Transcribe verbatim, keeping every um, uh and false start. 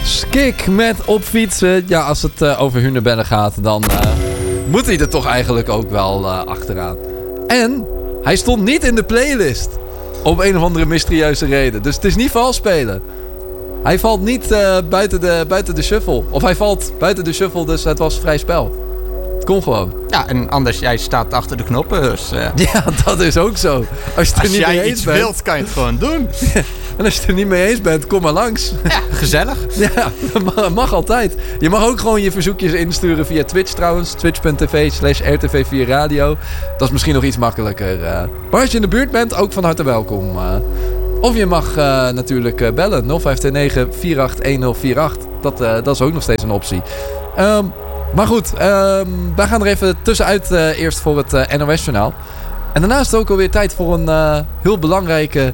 Skik met op fietsen. Ja, als het uh, over hunebellen gaat, dan uh, moet hij er toch eigenlijk ook wel uh, achteraan. En hij stond niet in de playlist. Om een of andere mysterieuze reden. Dus het is niet vals spelen. Hij valt niet uh, buiten, de, buiten de shuffle. Of hij valt buiten de shuffle, dus het was vrij spel. Het kon gewoon. Ja, en anders, jij staat achter de knoppen. Dus, uh... Ja, dat is ook zo. Als je het er als niet jij mee eens iets bent, wilt, kan je het gewoon doen. En als je het er niet mee eens bent, kom maar langs. Ja, gezellig. Ja, dat mag, mag altijd. Je mag ook gewoon je verzoekjes insturen via Twitch trouwens. Twitch.tv slash RTV vier Radio. Dat is misschien nog iets makkelijker. Uh. Maar als je in de buurt bent, ook van harte welkom. Uh. Of je mag uh, natuurlijk uh, bellen. nul vijf twee negen vier acht een nul vier acht. Dat, uh, dat is ook nog steeds een optie. Um, maar goed, um, wij gaan er even tussenuit uh, eerst voor het uh, N O S-journaal. En daarna is het ook alweer tijd voor een uh, heel belangrijke